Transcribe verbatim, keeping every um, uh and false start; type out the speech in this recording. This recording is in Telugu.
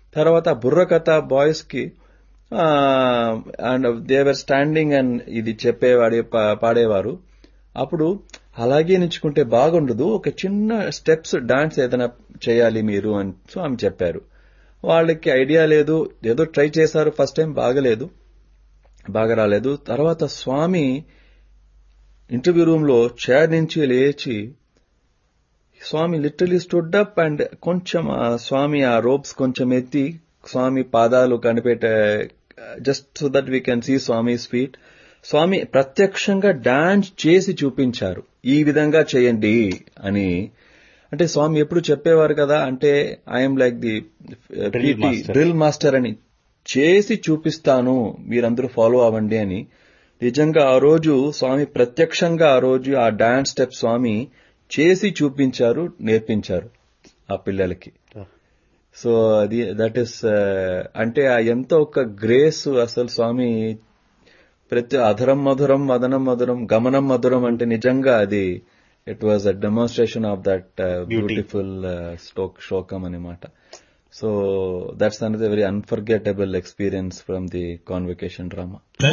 తర్వాత బుర్రకథ బాయ్స్ కి అండ్ దేవర్ స్టాండింగ్ అండ్ ఇది చెప్పేవాడే పాడేవారు. అప్పుడు అలాగే నించుకుంటే బాగుండదు, ఒక చిన్న స్టెప్స్ డాన్స్ ఏదైనా చేయాలి మీరు అని సో ఆమె చెప్పారు. వాళ్ళకి ఐడియా లేదు, ఏదో ట్రై చేశారు, ఫస్ట్ టైం బాగలేదు, బాగా రాలేదు. తర్వాత స్వామి ఇంటర్వ్యూ రూమ్ లో చైర్ నుంచి లేచి స్వామి లిటరలీ స్టూడ్ అప్ అండ్ కొంచెం స్వామి ఆ రోప్స్ కొంచెం ఎత్తి స్వామి పాదాలు కనిపెట్టే just so that we can see Swami's feet. స్వామి ప్రత్యక్షంగా డాన్స్ చేసి చూపించారు, ఈ విధంగా చేయండి అని. అంటే స్వామి ఎప్పుడు చెప్పేవారు కదా, అంటే I'm like the PT drill master అని, చేసి చూపిస్తాను మీరందరూ ఫాలో అవ్వండి అని. నిజంగా ఆ రోజు స్వామి ప్రత్యక్షంగా ఆ రోజు ఆ డాన్స్ స్టెప్ స్వామి చేసి చూపించారు, నేర్పించారు ఆ పిల్లలకి. సో అది దట్ ఈస్ అంటే ఎంతో ఒక గ్రేస్ అసలు స్వామి. ప్రతి అధరం మధురం మదనం మధురం గమనం మధురం అంటే నిజంగా అది it was a demonstration of that beautiful శ్లోకం అనమాట. So that's another very unforgettable experience from the convocation drama.